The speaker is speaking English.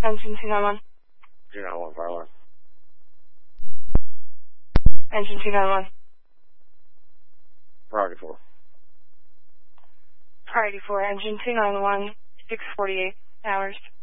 Engine 291. 291, fire line. Engine 291. Priority 4. Priority 4, engine 291, 6:48 hours.